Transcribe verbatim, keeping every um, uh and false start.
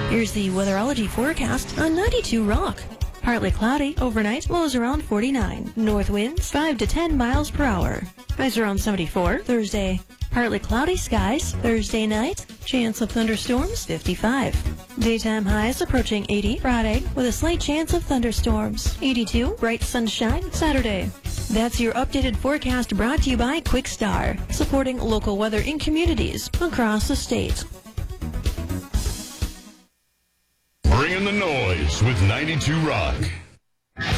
Here's the weatherology forecast on ninety-two Rock. Partly cloudy overnight, lows around forty-nine. North winds five to ten miles per hour. Highs around seventy-four Thursday. Partly cloudy skies Thursday night. Chance of thunderstorms fifty-five. Daytime highs approaching eighty Friday with a slight chance of thunderstorms. eighty-two bright sunshine Saturday. That's your updated forecast brought to you by Quick Star, supporting local weather in communities across the state. Bring in the noise with ninety-two Rock.